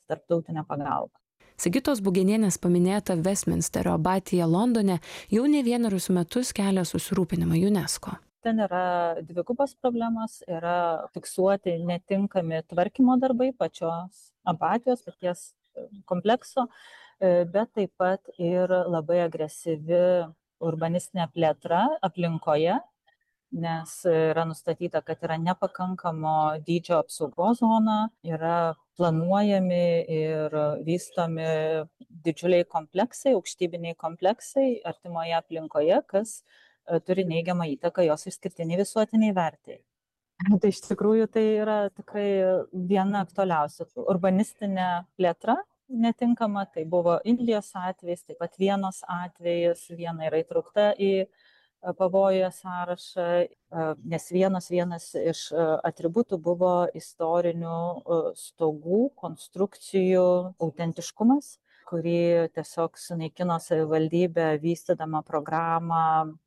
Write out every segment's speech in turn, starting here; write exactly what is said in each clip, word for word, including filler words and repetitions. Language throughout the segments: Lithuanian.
tarptautinę pagalbą. Sigitos Bugėnienės paminėta Westminsterio abatija Londone jau ne vienerius metus kelia susirūpinimą UNESCO. Ten yra dvigubos problemos, yra fiksuoti netinkami tvarkymo darbai pačios abatijos, paties komplekso, bet taip pat ir labai agresyvi urbanistinė plėtra aplinkoje, nes yra nustatyta, kad yra nepakankamo dydžio apsaugos zona, yra planuojami ir vystomi didžiuliai kompleksai, aukštybiniai kompleksai artimoje aplinkoje, kas turi neigiamą įtaką jos išskirtiniai visuotiniai vertei. Tai iš tikrųjų tai yra tikrai viena aktualiausių. Urbanistinė plėtra netinkama, tai buvo Indijos atvejis, taip pat Vienos atvejis, viena yra įtraukta į pavojuje sąrašą, nes vienas vienas iš atributų buvo istorinių stogų, konstrukcijų autentiškumas, kurį tiesiog sunaikino savivaldybė vystydama programą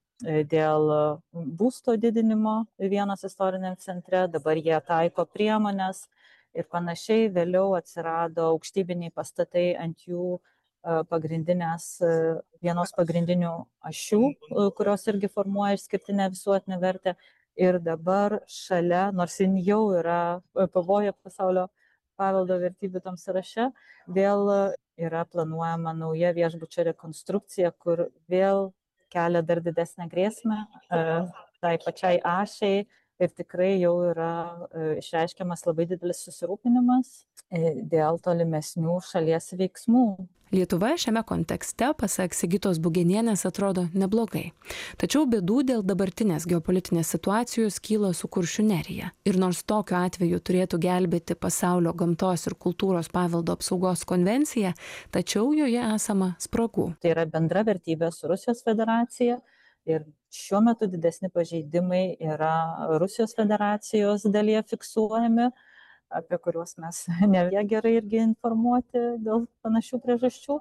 dėl būsto didinimo Vienos istoriniam centre. Dabar jie taiko priemonės ir panašiai. Vėliau atsirado aukštybiniai pastatai ant jų pagrindinės, vienos pagrindinių ašių, kurios irgi formuoja išskirtinę visuotinę vertę. Ir dabar šalia, nors jin jau yra pavojuje pasaulio paveldo vertybių tam sąraše, vėl yra planuojama nauja viešbučio rekonstrukcija, kur vėl kelia dar didesnę grėsmę tai pačiai ašiai. Ir tikrai jau yra išreiškiamas labai didelis susirūpinimas dėl tolimesnių šalies veiksmų. Lietuva šiame kontekste, pasak Sigitos Bugėnienės, atrodo neblogai. Tačiau bėdų dėl dabartinės geopolitinės situacijos kyla su Kuršių nerija. Ir nors tokiu atveju turėtų gelbėti Pasaulio gamtos ir kultūros paveldo apsaugos konvencija, tačiau joje esama spragų. Tai yra bendra vertybė su Rusijos federacija. Ir šiuo metu didesni pažeidimai yra Rusijos federacijos dalyje fiksuojami, apie kuriuos mes ne gerai irgi informuoti dėl panašių priežasčių.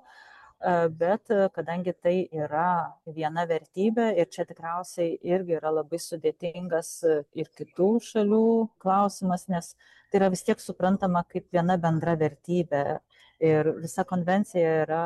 Bet kadangi tai yra viena vertybė ir čia tikriausiai irgi yra labai sudėtingas ir kitų šalių klausimas, nes tai yra vis tiek suprantama kaip viena bendra vertybė. Ir visa konvencija yra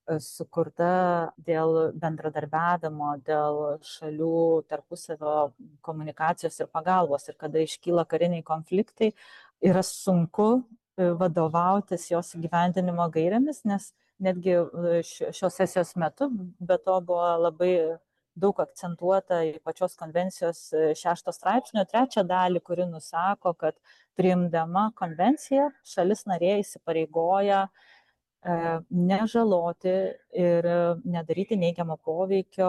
sukurta dėl bendradarbiavimo, dėl šalių tarpusavio komunikacijos ir pagalbos. Ir kada iškyla kariniai konfliktai, yra sunku vadovautis jos įgyvendinimo gairėmis, nes netgi šios sesijos metu, be to buvo labai daug akcentuota į pačios konvencijos šešto straipsnio trečią dalį, kuri nusako, kad priimdama konvenciją šalis narė įsipareigoja nežaloti ir nedaryti neigiamo poveikio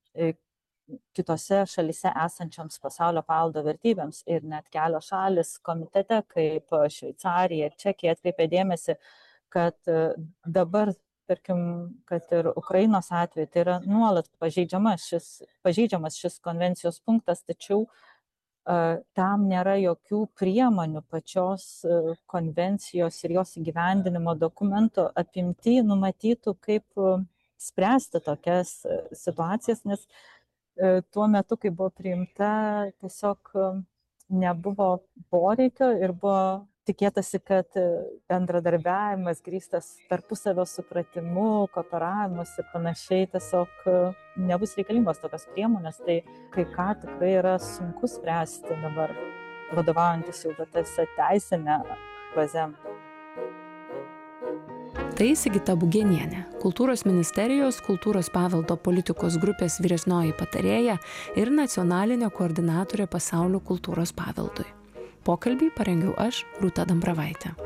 kitose šalyse esančioms pasaulio paveldo vertybėms. Ir net kelios šalis komitete, kaip Šveicarija ir Čekija, atkreipė dėmesį, kad dabar, tarkim, kad ir Ukrainos atveju, tai yra nuolat pažeidžiamas šis, pažeidžiamas šis konvencijos punktas, tačiau tam nėra jokių priemonių pačios konvencijos ir jos įgyvendinimo dokumento apimty numatytų, kaip spręsti tokias situacijas, nes tuo metu, kai buvo priimta, tiesiog nebuvo poreikio ir buvo tikėtasi, kad bendradarbiavimas grįstas tarpusavio supratimu, kooperavimas ir panašiai tiesiog nebus reikalingos tokios priemonės. Tai kai ką tikrai yra sunku spręsti dabar, vadovaujantis jau visą teisinę bazę. Tai Sigita Bugėnienė, Kultūros ministerijos kultūros paveldo politikos grupės vyresnioji patarėja ir nacionalinė koordinatorė pasaulio kultūros paveldui. Pokalbį parengiau aš, Rūta Dambravaitė.